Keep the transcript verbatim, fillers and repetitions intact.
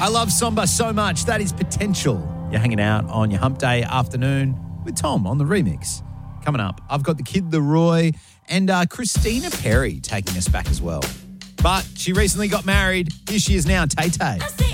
I love Somba so much. That is Potential. You're hanging out on your hump day afternoon with Tom on the remix. Coming up, I've got the Kid Leroy and uh, Christina Perri taking us back as well. But she recently got married. Here she is now, Tay Tay.